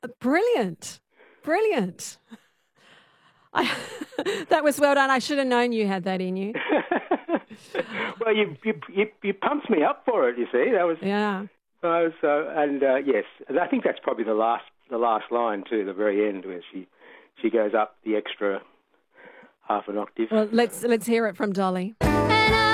Brilliant. Brilliant. I, that was well done. I should have known you had that in you. Well, you pumped me up for it. You see, that was Yeah. yes, and I think that's probably the last line too, the very end where she goes up the extra half an octave. Well, let's hear it from Dolly.